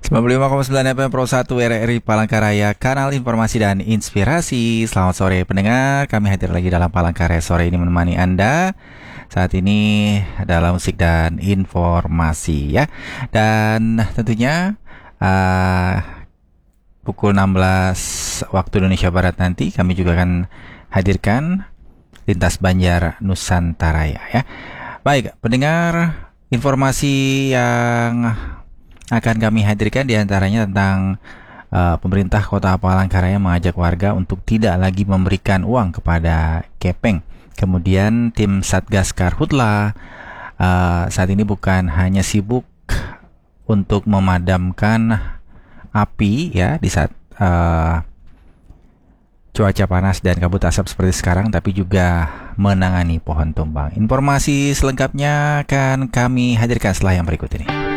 95,9 FM Pro 1 RRI Palangkaraya, kanal informasi dan inspirasi. Selamat sore pendengar, kami hadir lagi dalam Palangkaraya sore ini menemani Anda saat ini dalam musik dan informasi ya. Dan tentunya pukul 16 waktu Indonesia Barat nanti kami juga akan hadirkan Lintas Banjar Nusantara ya. Baik, pendengar, informasi yang akan kami hadirkan diantaranya tentang pemerintah Kota Palangkaraya mengajak warga untuk tidak lagi memberikan uang kepada kepeng. Kemudian tim Satgas Karhutla saat ini bukan hanya sibuk untuk memadamkan api ya di saat cuaca panas dan kabut asap seperti sekarang, tapi juga menangani pohon tumbang. Informasi selengkapnya akan kami hadirkan setelah yang berikut ini.